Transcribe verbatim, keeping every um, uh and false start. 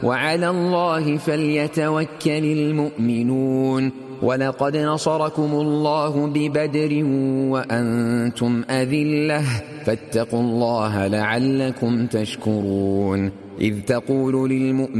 وعلى الله فليتوكل المؤمنون ولقد نصركم الله ببدر وأنتم أذلة فاتقوا الله لعلكم تشكرون إذ تقول للمؤمنين